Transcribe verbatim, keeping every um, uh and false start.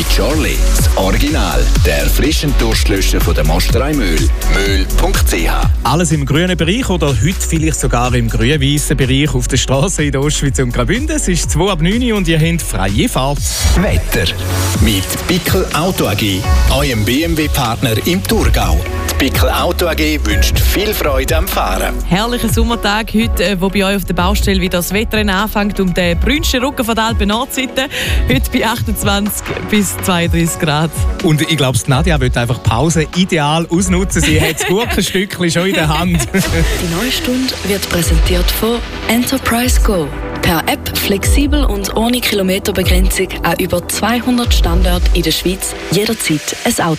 Chorli, das Original, der Frischendurstlöscher von der Mosterei Mühl. Mühl punkt c h. Alles im grünen Bereich oder heute vielleicht sogar im grün-weißen Bereich auf der Straße in der Ostschweiz und Graubünden. Es ist zwei ab neun und ihr habt freie Fahrt. Wetter mit Bickel Auto A G, eurem B M W-Partner im Thurgau. Die Bickel Auto A G wünscht viel Freude am Fahren. Herrlicher Sommertag heute, wo bei euch auf der Baustelle wieder das Wetter anfängt, um den brünschen Rücken von der Alpen-Nordseite. Heute bei achtundzwanzig bis zweiunddreißig Grad. Und ich glaube, Nadja will einfach Pause ideal ausnutzen. Sie hat das Gurkenstückchen schon in der Hand. Die neue Stunde wird präsentiert von Enterprise Go. Per App flexibel und ohne Kilometerbegrenzung an über zweihundert Standorten in der Schweiz jederzeit ein Auto